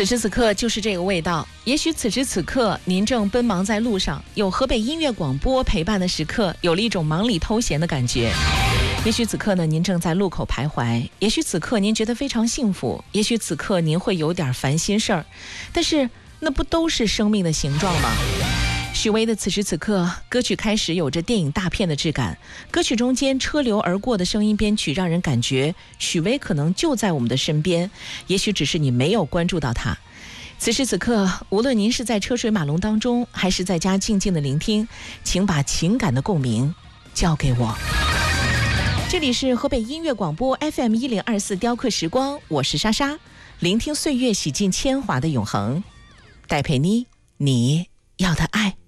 此时此刻就是这个味道。也许此时此刻您正奔忙在路上，有河北音乐广播陪伴的时刻，有了一种忙里偷闲的感觉。也许此刻呢，您正在路口徘徊，也许此刻您觉得非常幸福，也许此刻您会有点烦心事儿，但是那不都是生命的形状吗？许巍的此时此刻歌曲开始有着电影大片的质感，歌曲中间车流而过的声音编曲让人感觉许巍可能就在我们的身边，也许只是你没有关注到他。此时此刻，无论您是在车水马龙当中，还是在家静静的聆听，请把情感的共鸣交给我。这里是河北音乐广播 FM1024 雕刻时光，我是莎莎，聆听岁月洗尽铅华的永恒，戴佩妮，你要的爱。